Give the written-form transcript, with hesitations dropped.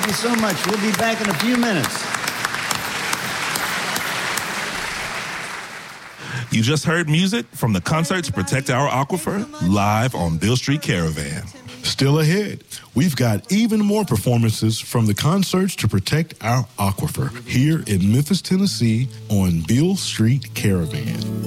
you so much. We'll be back in a few minutes. You just heard music from the Concert to Protect Our Aquifer live on Beale Street Caravan. Still ahead, we've got even more performances from the Concerts to Protect Our Aquifer here in Memphis, Tennessee on Beale Street Caravan.